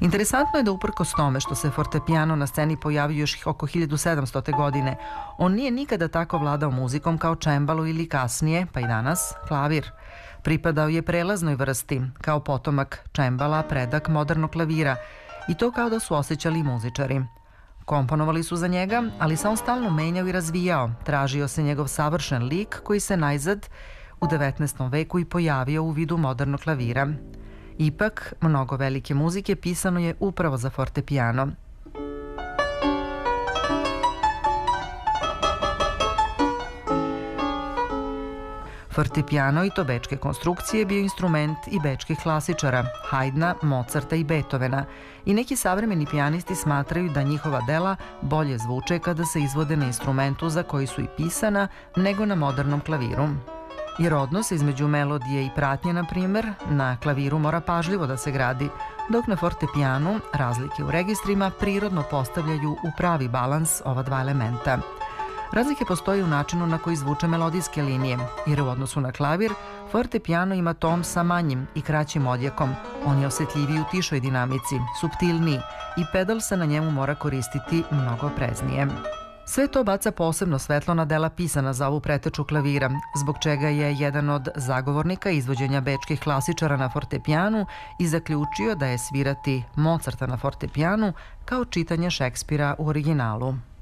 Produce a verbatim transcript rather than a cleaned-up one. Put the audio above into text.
Interesantno je da uprkos tome što se fortepiano na sceni pojavio još oko hiljadu sedamstote. godine, on nije nikada tako vladao muzikom kao čembalo ili kasnije, pa i danas, klavir. Pripadao je prelaznoj vrsti, kao potomak čembala, predak modernog klavira, i to kao da su osjećali muzičari. Komponovali su za njega, ali se on stalno menjao i razvijao, tražio se njegov savršen lik koji se najzad u devetnaestom veku i pojavio u vidu modernog klavira. Ipak, mnogo velike muzike pisano je upravo za fortepiano. Fortepiano, i to bečke konstrukcije, bio instrument i bečkih klasičara, Haydna, Mozarta i Beethovena, i neki savremeni pijanisti smatraju da njihova dela bolje zvuče kada se izvode na instrumentu za koji su i pisana nego na modernom klaviru. Jer odnos između melodije i pratnje, na primer, na klaviru mora pažljivo da se gradi, dok na fortepijanu razlike u registrima prirodno postavljaju u pravi balans ova dva elementa. Razlike postoje u načinu na koji zvuče melodijske linije, jer u odnosu na klavir, fortepijano ima tom sa manjim i kraćim odjekom. On je osjetljiviji u tišoj dinamici, suptilniji, i pedal se na njemu mora koristiti mnogo opreznije. Sve to baca posebno svetlo na dela pisana za ovu preteču klavira, zbog čega je jedan od zagovornika izvođenja bečkih klasičara na fortepijanu i zaključio da je svirati Mozarta na fortepijanu kao čitanje Šekspira u originalu.